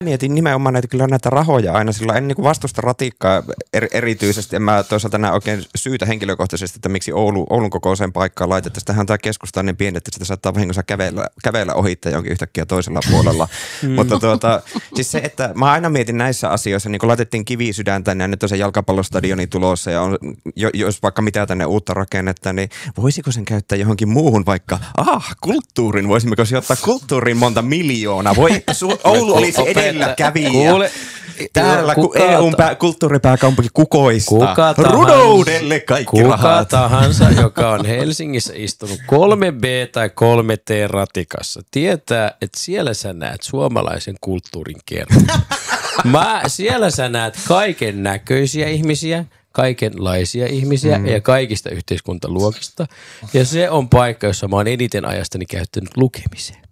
Mietin nimenomaan näitä rahoja aina sillä en niin vastusta ratikkaa erityisesti. En mä toisaalta näe oikein syytä henkilökohtaisesti, että miksi Oulun kokoiseen paikkaan laitettaisiin. Tähän tämä keskusta on niin pieni, että sitä saattaa vahingossa kävellä ohittaja jonkin yhtäkkiä toisella puolella. Mutta siis se, että mä aina mietin näissä asioissa, niin kun laitettiin Kivisydän tänne ja nyt on se jalkapallostadioni tulossa ja on, jos vaikka mitä tänne uutta rakennetta, niin voisiko sen käyttää johonkin muuhun vaikka, kulttuurin, voisimmeko sijoittaa kulttuuriin monta miljoonaa? Oulu olisi edelläkävijä. Täällä EUn kulttuuripääkaupunki kukoistaa. Runoudelle kaikki rahat. Kuka tahansa, joka on Helsingissä istunut 3B tai 3T-ratikassa, tietää, että siellä sä näet suomalaisen kulttuurin kerran. Siellä sä näet kaiken näköisiä ihmisiä, kaikenlaisia ihmisiä ja kaikista yhteiskuntaluokista. Ja se on paikka, jossa mä oon eniten ajastani käyttänyt lukemiseen.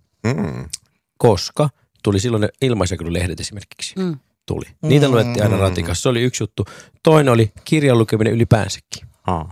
Koska tuli silloin ne ilmaisjakelulehdet esimerkiksi. Tuli. Niitä luettiin aina ratikassa. Se oli yksi juttu. Toinen oli kirjan lukeminen ylipäänsäkin.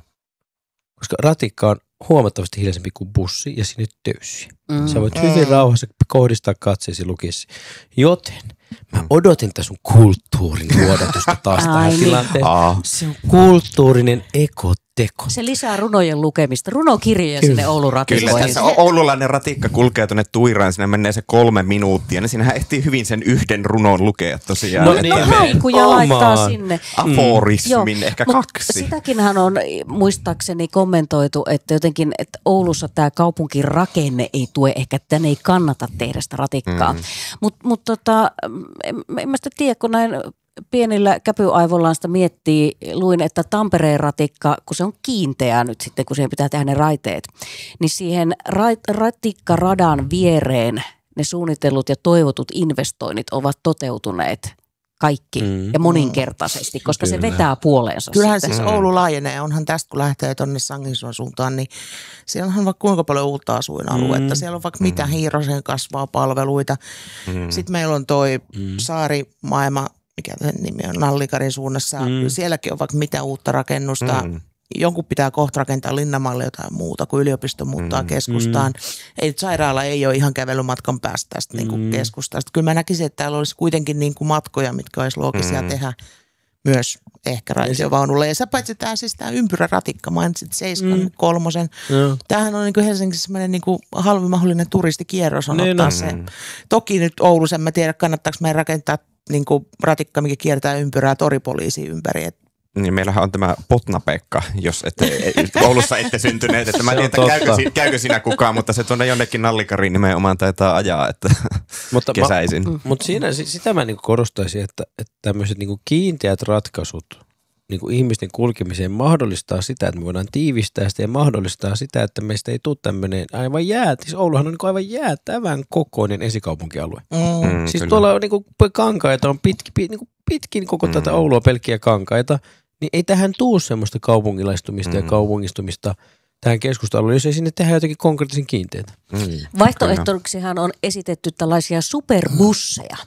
Koska ratikka on huomattavasti hiljaisempi kuin bussi ja sinne töyssiä. Sä voit hyvin rauhassa kohdistaa katseesi lukiesi. Joten mä odotin tätä sun kulttuurin luodatusta taas tähän tilanteeseen. Se on kulttuurinen ekoteko. Se lisää runojen lukemista. Runokirjoja sinne Oulun ratikkoihin. Kyllä, tässä oululainen ratikka kulkee tuonne Tuiraan. Siinä menee se 3 minuuttia. Niin siinähän ehtii hyvin sen yhden runon lukea tosiaan. No niin, haikuja laittaa sinne. Aforismin, ehkä 2. Sitäkinhän on muistaakseni kommentoitu, että jotenkin, että Oulussa tämä kaupunkirakenne ei tue, ehkä tänne ei kannata tehdä sitä ratikkaa. Mutta en mä sitä tiedä, kun näin pienillä käpyaivollaan sitä luin, että Tampereen ratikka, kun se on kiinteää nyt sitten, kun siihen pitää tehdä ne raiteet, niin siihen ratikkaradan viereen ne suunnitellut ja toivotut investoinnit ovat toteutuneet kaikki ja moninkertaisesti, koska se vetää puoleensa. Kyllähän siis Oulu laajenee, onhan tästä kun lähtee tuonne Sanginsuon suuntaan, niin siellä on vaikka kuinka paljon uutta asuinaluetta. Siellä on vaikka mitä Hiirosen kasvaa palveluita. Sitten meillä on toi Saarimaailma, mikä sen nimi on, Nallikarin suunnassa. Sielläkin on vaikka mitä uutta rakennusta. Jonkun pitää kohta rakentaa Linnanmaalle jotain muuta, kun yliopisto muuttaa keskustaan. Sairaala ei ole ihan kävelymatkan päästä tästä niin kuin keskustasta. Kyllä mä näkisin, että täällä olisi kuitenkin niin kuin matkoja, mitkä olisi loogisia tehdä myös ehkä raitiovaunulle. Ja sä paitsi tämä ympyräratikka, mainitsit 7.3. Tämähän on niin kuin Helsingissä semmoinen niin kuin halvin mahdollinen turistikierros on ottaa se. Toki nyt Oulussa, en mä tiedä, kannattaako meidän rakentaa niin kuin ratikka, mikä kiertää ympyrää toripoliisiin ympäri. Niin meillähän on tämä Potna-Pekka, jos Oulussa ette syntyneet. Että mä en tiedä, käykö siinä kukaan, mutta se tuonne jonnekin Nallikariin nimenomaan taitaa ajaa, että kesäisin. Mutta sitä mä niinku korostaisin, että tämmöiset niinku kiinteät ratkaisut niinku ihmisten kulkemiseen mahdollistaa sitä, että me voidaan tiivistää sitä ja mahdollistaa sitä, että meistä ei tule tämmöinen aivan siis Ouluhan on niinku aivan jäätävän kokoinen esikaupunkialue. Siis kyllä. Tuolla on niinku kankaita, on pitkin koko tätä Oulua pelkkiä kankaita, niin ei tähän tuu semmoista kaupungilaistumista ja kaupungistumista tähän keskusteluun, jos ei sinne tehdä jotenkin konkreettisen kiinteitä. Vaihtoehtoiksihan on esitetty tällaisia superbusseja.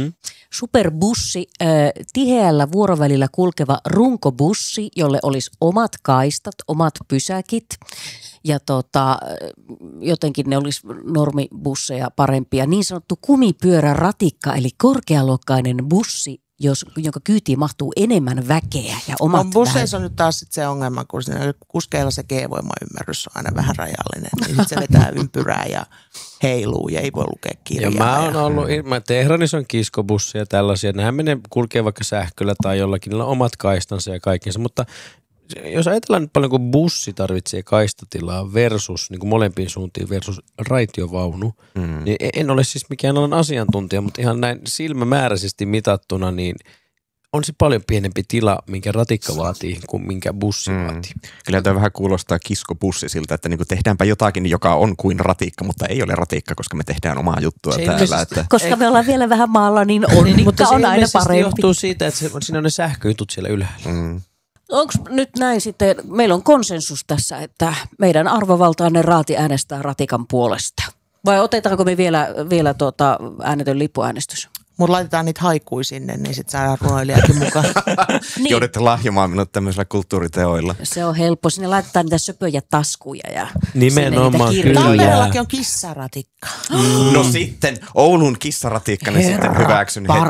Superbussi, tiheällä vuorovälillä kulkeva runkobussi, jolle olisi omat kaistat, omat pysäkit ja jotenkin ne olisi normibusseja parempia. Niin sanottu kumipyöräratikka eli korkealuokkainen bussi, jonka kyytiin mahtuu enemmän väkeä ja omat busseissa on nyt taas sit se ongelma, kun kuskeilla se G-voimaymmärrys on aina vähän rajallinen. Niin se vetää ympyrää ja heiluu ja ei voi lukea kirjaa. Ja mä oon ollut, Tehranissa on kiskobusseja tällaisia. Nämä kulkee vaikka sähköllä tai jollakin, niillä on omat kaistansa ja kaikensa, mutta jos ajatellaan nyt paljon, kun bussi tarvitsee kaistatilaa versus niin kuin molempiin suuntiin versus raitiovaunu, niin en ole siis mikään alan asiantuntija, mutta ihan näin silmämääräisesti mitattuna, niin on se paljon pienempi tila, minkä ratikka vaatii kuin minkä bussi vaatii. Kyllä tämä vähän kuulostaa kiskobussi siltä, että niinku tehdäänpä jotakin, joka on kuin ratikka, mutta ei ole ratikka, koska me tehdään omaa juttua se täällä. Että koska me ollaan vielä vähän maalla, niin on, mutta on aina parempi. Se johtuu siitä, että siinä on ne sähköjutut siellä ylhäällä. Onko nyt näin sitten, meillä on konsensus tässä, että meidän arvovaltainen raati äänestää ratikan puolesta? Vai otetaanko me vielä äänetön lippuäänestys? Mutta laitetaan niitä haikuja sinne, niin sitten saadaan runoilijakin mukaan. Niin. Joudutte lahjomaan minut tämmöisillä kulttuuriteoilla. Se on helppo. Sinne laitetaan niitä söpöjä taskuja ja Nimenomaan, sinne niitä kyllä. kirjoja. Tampereellakin on kissaratikka. No sitten, Oulun kissaratikka, niin sitten hyväksyn heti.